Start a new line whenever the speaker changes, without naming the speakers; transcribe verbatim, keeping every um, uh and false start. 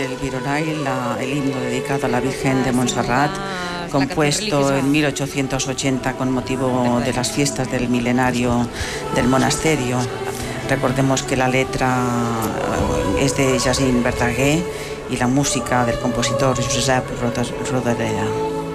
El Vironai, la, el himno dedicado a la Virgen de Montserrat, compuesto en mil ochocientos ochenta con motivo de las fiestas del milenario del monasterio. Recordemos que la letra es de Jacint Verdaguer y la música del compositor Josep Rodoreda.